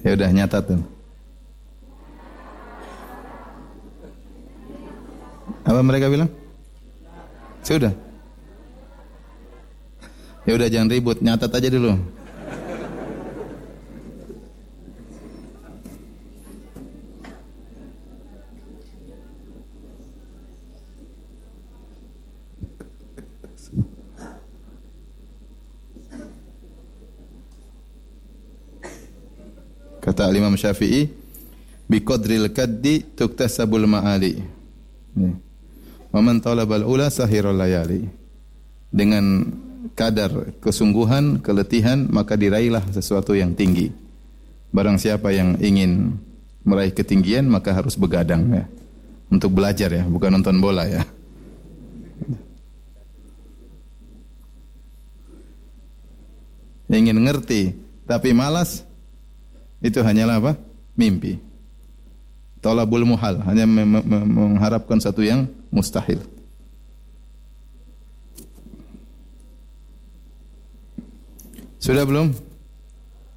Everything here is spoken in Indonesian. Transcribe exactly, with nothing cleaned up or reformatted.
Ya udah nyatat tuh. Apa mereka bilang? Sudah. Ya udah jangan ribut, nyatat aja dulu. Kata Imam Syafi'i, bi qadril kaddi tuktasabul ma'ali. Wa man talabal ula sahirul layali. Dengan kadar kesungguhan, keletihan, maka diraihlah sesuatu yang tinggi. Barang siapa yang ingin meraih ketinggian, maka harus begadang ya. Untuk belajar ya, bukan nonton bola ya. Ingin ngerti tapi malas, itu hanyalah apa? Mimpi. Talabul muhal, hanya mengharapkan satu yang mustahil. Sudah belum?